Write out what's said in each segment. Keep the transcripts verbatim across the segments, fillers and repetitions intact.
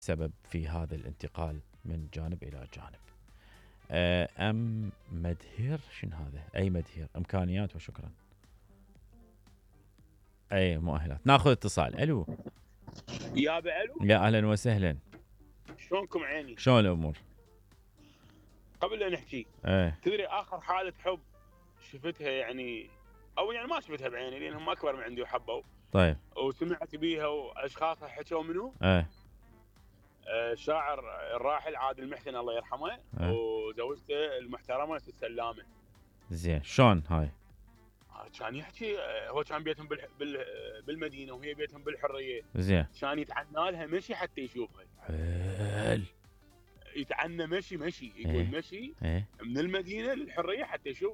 سبب في هذا الانتقال من جانب إلى جانب. أم مدهير شنو هذا؟ أي مدهير إمكانيات وشكرا. أي مؤهلات. ناخذ اتصال. ألو يا بألو، يا أهلا وسهلا. شلونكم عيني؟ شلون الأمور؟ قبل لا نحكي ايه تدري آخر حالة حب شفتها يعني، أو يعني ما شفتها بعيني لأنهم أكبر من عندي وحبوا، طيب وسمعت بيها وأشخاصها حكوا منه. ايه الشاعر الراحل عادل محسن الله يرحمه ايه وزوجته المحترمة ست سلامة. زين. شلون هاي؟ كان يحكي هو كان بيتهم بالح... بال... بالمدينة وهي بيتهم بالحرية. زين. كان يتعنى لها مشي حتى يشوفها. حيل. يتعنى مشي مشي يقول إيه. مشي ايه من المدينة للحرية حتى يشوف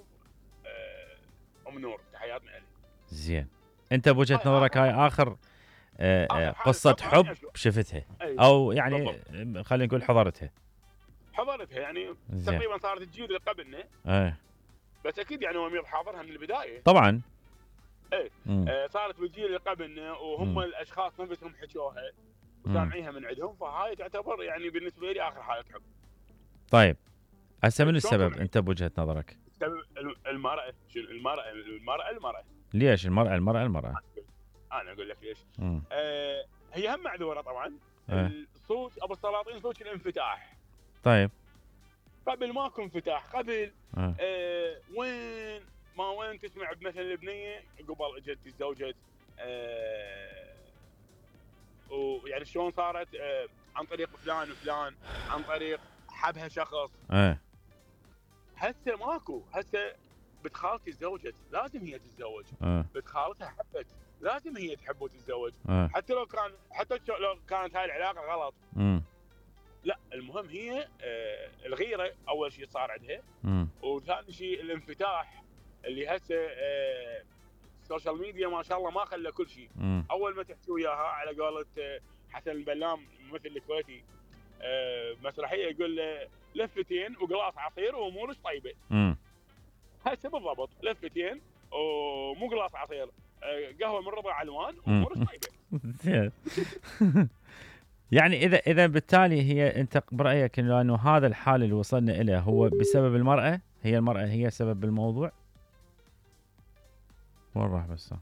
أم نور. تحياتنا لها. زين. انت بوجهة هاي نظرك هاي آخر اخر آه آه آخر حالة قصة حب أنا حب أشوف. شفتها أي او يعني بالضبط. خلينا نقول حضرتها. حضرتها يعني زين. تقريبا صارت الجيل اللي قبلنا، ايه بس اكيد يعني امير حاضرها من البدايه. طبعا. ايه مم. آه صارت بالجيل اللي قبلنا وهم مم. الاشخاص نفسهم حكوها مم. وسامعينها من عندهم، فهاي تعتبر يعني بالنسبه لي اخر حاله حب. طيب هسه من شلونكم السبب يعني؟ انت بوجهة نظرك؟ السبب الم- المراه شنو المراه المراه المراه ليش المرأة المرأة المرأة؟ انا اقول لك ليش. مم. آه هي هم معذوره طبعا. إيه. الصوت ابو السلاطين صوت الانفتاح. طيب قبل ماكو انفتاح قبل. آه. آه وين ما وين تسمع مثلا البنيه قبل اجت تزوجت. آه ويعني شلون صارت آه عن طريق فلان وفلان، عن طريق حبها شخص. ايه هسه ماكو. هسه بنت خالتي تزوجت لازم هي تتزوج، اه بنت خالتها حبت لازم هي تحب وتتزوج، اه حتى لو كان حتى لو كانت هاي العلاقه غلط. امم لا المهم هي آه الغيره اول شيء صار عندها، امم وثاني شيء الانفتاح اللي هسه آه السوشيال ميديا ما شاء الله ما خلى كل شيء. امم اول ما تحكي وياها على قولة آه حسن البلام ممثل الكويتي آه مسرحيه يقول له لفتين وقلاص عصير وامورش طيبه. امم هسه بالضبط لفتين ومو قلاص عصير، آه قهوه من ربع علوان وامورش طيبه. زين. يعني اذا اذا بالتالي هي انت برايك انه انه هذا الحال اللي وصلنا اليه هو بسبب المراه، هي المراه هي سبب بالموضوع؟ وين راح بسام؟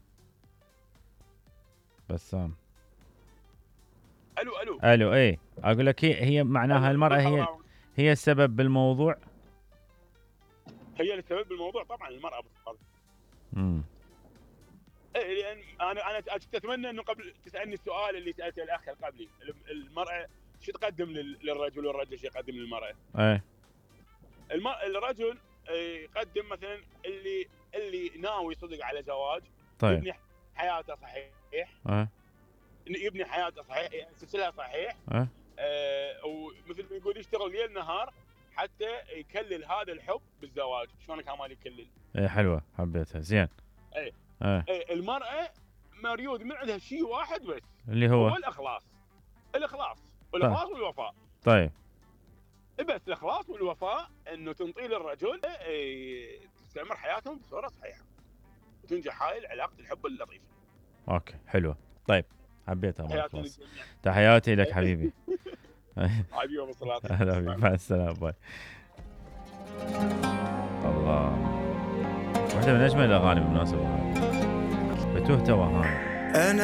بسام الو الو الو. اي اقول لك هي هي معناها المراه هي هي السبب بالموضوع. هي السبب بالموضوع طبعا المراه بالضبط. امم ايه لان انا انا اتمنى انه قبل تسالني السؤال اللي سالته الاخ اللي قبلي، المراه شو تقدم للرجل والرجل شو يقدم للمراه؟ ايه الم... الرجل يقدم مثلا اللي اللي ناوي صدق على زواج. طيب. يبني حياته صحيح. اه يبني حياته صحيح سلسلها صحيح. اه آه ومثل ما يقول يشتغل ليل نهار حتى يكلل هذا الحب بالزواج. شلون كمان يكلل؟ ايه حلوه حبيتها. زين. ايه اه ايه المراه مريود من عندها شيء واحد بس اللي هو هو الاخلاص. الاخلاص والاخلاص والوفاء. طيب. بس الاخلاص والوفاء انه تنطي للرجل إيه تستمر حياتهم بصوره صحيحه وتنجح هاي العلاقه الحب اللطيفه. اوكي حلوه. طيب حبيتها. تحياتي خلاص للجميع. تحياتي لك حبيبي. حبيبي ابو صلاح. هلا بك مع السلامه. باي. الله واحده من اجمل الاغاني بالمناسبه هاي. بتوه توه هاي. أنا